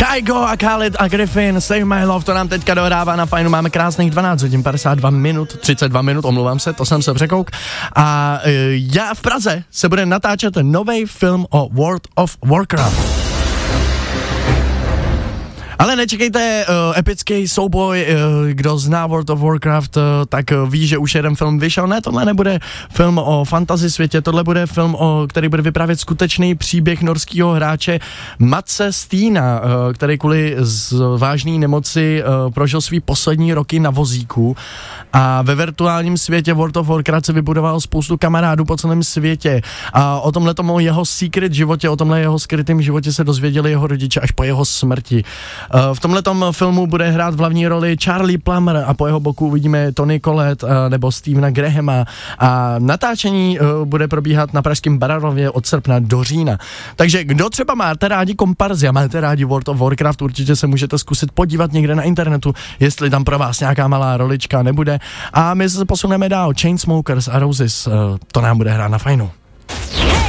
Kygo a Khalid a Griffin, Save My Love, to nám teďka dohrává na Fajnu, máme krásných 12 hodin, 52 minut, 32 minut, omlouvám se, to jsem se překouk. A já v Praze se bude natáčet nový film o World of Warcraft. Ale nečekejte epický souboj, kdo zná World of Warcraft, tak ví, že už jeden film vyšel. Ne, tohle nebude film o fantasy světě, tohle bude film, který bude vyprávět skutečný příběh norského hráče Matse Stína, který kvůli vážné nemoci prožil svý poslední roky na vozíku a ve virtuálním světě World of Warcraft se vybudoval spoustu kamarádů po celém světě a o tomhletom jeho secret životě, o tomhle jeho skrytém životě se dozvěděli jeho rodiče až po jeho smrti. V tomhletom filmu bude hrát v hlavní roli Charlie Plummer a po jeho boku uvidíme Toni Collette nebo Stevena Grahama a natáčení bude probíhat na pražském Bararově od srpna do října. Takže kdo třeba máte rádi komparzy a máte rádi World of Warcraft, určitě se můžete zkusit podívat někde na internetu, jestli tam pro vás nějaká malá rolička nebude. A my se posuneme dál. Chainsmokers a Roses, to nám bude hrát na Fajnu.